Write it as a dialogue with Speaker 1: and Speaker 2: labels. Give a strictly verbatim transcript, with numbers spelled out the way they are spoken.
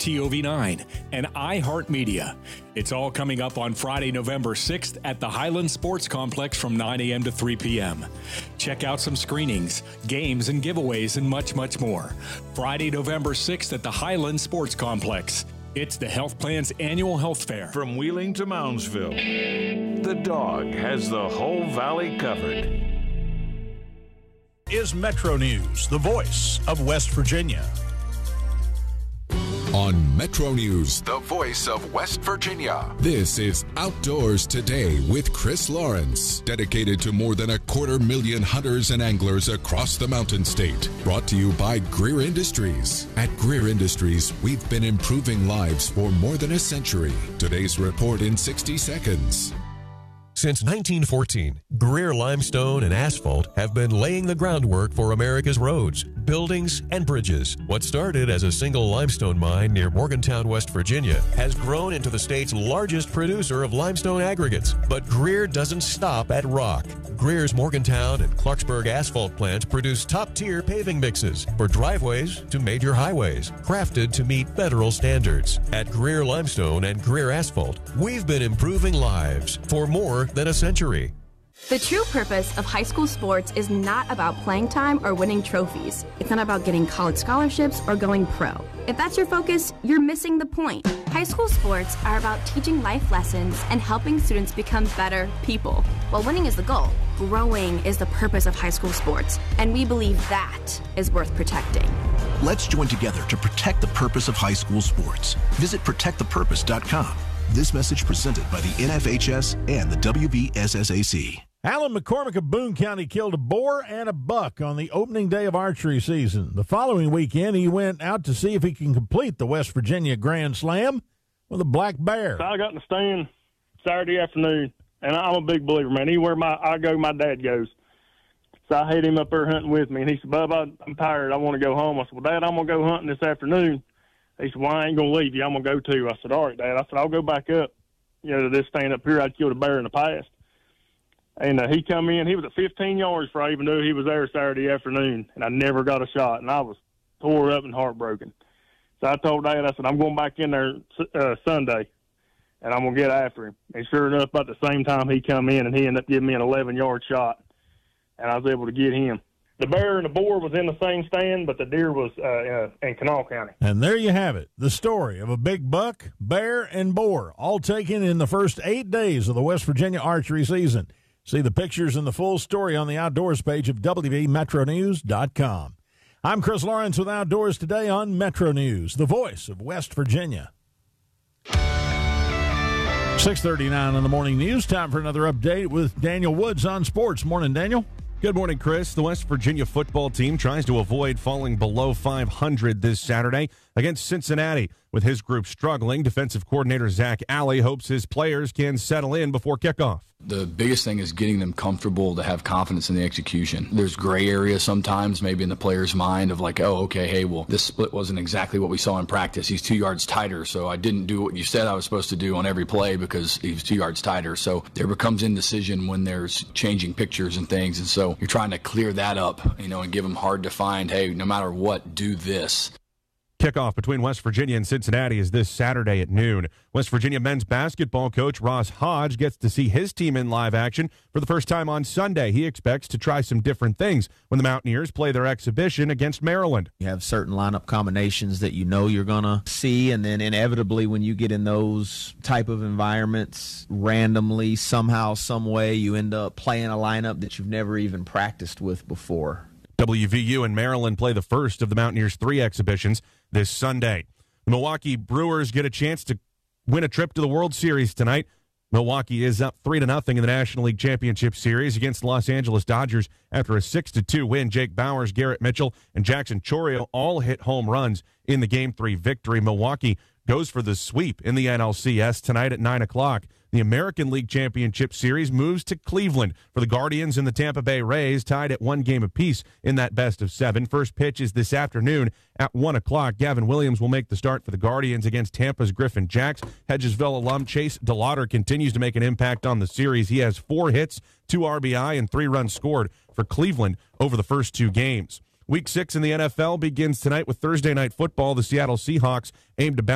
Speaker 1: T O V nine, and iHeartMedia. It's all coming up on Friday, November sixth at the Highland Sports Complex from nine a.m. to three p.m. Check out some screenings, games, and giveaways, and much, much more. Friday, November sixth at the Highland Sports Complex. It's the Health Plan's annual health fair.
Speaker 2: From Wheeling to Moundsville, the Dog has the whole valley covered.
Speaker 3: Is Metro News, the voice of West Virginia.
Speaker 4: On Metro News, the voice of West Virginia. This is Outdoors Today with Chris Lawrence, dedicated to more than a quarter million hunters and anglers across the Mountain State. Brought to you by Greer Industries. At Greer Industries, we've been improving lives for more than a century. Today's report in sixty seconds.
Speaker 5: Since nineteen fourteen, Greer Limestone and Asphalt have been laying the groundwork for America's roads, buildings, and bridges. What started as a single limestone mine near Morgantown, West Virginia, has grown into the state's largest producer of limestone aggregates. But Greer doesn't stop at rock. Greer's Morgantown and Clarksburg asphalt plants produce top-tier paving mixes for driveways to major highways, crafted to meet federal standards. At Greer Limestone and Greer Asphalt, we've been improving lives for more than a century.
Speaker 6: The true purpose of high school sports is not about playing time or winning trophies. It's not about getting college scholarships or going pro. If that's your focus, you're missing the point. High school sports are about teaching life lessons and helping students become better people. While winning is the goal, growing is the purpose of high school sports, and we believe that is worth protecting.
Speaker 7: Let's join together to protect the purpose of high school sports. Visit protect the purpose dot com. This message presented by the N F H S and the W B S S A C.
Speaker 3: Alan McCormick of Boone County killed a boar and a buck on the opening day of archery season. The following weekend, he went out to see if he can complete the West Virginia Grand Slam with a black bear.
Speaker 8: So I got in the stand Saturday afternoon, and I'm a big believer, man. Anywhere my I go, my dad goes. So I had him up there hunting with me, and he said, Bub, I'm tired. I want to go home. I said, well, Dad, I'm going to go hunting this afternoon. He said, well, I ain't going to leave you. I'm going to go too. I said, all right, Dad. I said, I'll go back up, you know, to this stand up here. I'd killed a bear in the past. And uh, he come in. He was at fifteen yards before I even knew he was there Saturday afternoon, and I never got a shot, and I was tore up and heartbroken. So I told Dad, I said, I'm going back in there uh, Sunday, and I'm going to get after him. And sure enough, about the same time he come in, and he ended up giving me an eleven-yard shot, and I was able to get him. The bear and the boar was in the same stand, but the deer was uh, in Kanawha County.
Speaker 3: And there you have it, the story of a big buck, bear, and boar, all taken in the first eight days of the West Virginia archery season. See the pictures and the full story on the Outdoors page of W V Metro News dot com. I'm Chris Lawrence with Outdoors Today on Metro News, the voice of West Virginia. six thirty-nine on the morning news. Time for another update with Daniel Woods on sports. Morning, Daniel.
Speaker 9: Good morning, Chris. The West Virginia football team tries to avoid falling below five hundred this Saturday against Cincinnati. With his group struggling, defensive coordinator Zach Alley hopes his players can settle in before kickoff.
Speaker 10: The biggest thing is getting them comfortable to have confidence in the execution. There's gray areas sometimes, maybe in the player's mind of like, oh, okay, hey, well, this split wasn't exactly what we saw in practice. He's two yards tighter, so I didn't do what you said I was supposed to do on every play because he was two yards tighter. So there becomes indecision when there's changing pictures and things, and so you're trying to clear that up, you know, and give them hard to find, hey, no matter what, do this.
Speaker 9: Kickoff between West Virginia and Cincinnati is this Saturday at noon. West Virginia men's basketball coach Ross Hodge gets to see his team in live action for the first time on Sunday. He expects to try some different things when the Mountaineers play their exhibition against Maryland.
Speaker 11: You have certain lineup combinations that you know you're going to see, and then inevitably when you get in those type of environments, randomly, somehow, some way, you end up playing a lineup that you've never even practiced with before.
Speaker 9: W V U and Maryland play the first of the Mountaineers' three exhibitions this Sunday. The Milwaukee Brewers get a chance to win a trip to the World Series tonight. Milwaukee is up three to nothing in the National League Championship Series against the Los Angeles Dodgers after a six to two win. Jake Bauers, Garrett Mitchell, and Jackson Chourio all hit home runs in the Game three victory. Milwaukee goes for the sweep in the N L C S tonight at nine o'clock. The American League Championship Series moves to Cleveland for the Guardians and the Tampa Bay Rays, tied at one game apiece in that best of seven. First pitch is this afternoon at one o'clock. Gavin Williams will make the start for the Guardians against Tampa's Griffin Jacks. Hedgesville alum Chase DeLauder continues to make an impact on the series. He has four hits, two R B I, and three runs scored for Cleveland over the first two games. Week six in the N F L begins tonight with Thursday Night Football. The Seattle Seahawks aim to bounce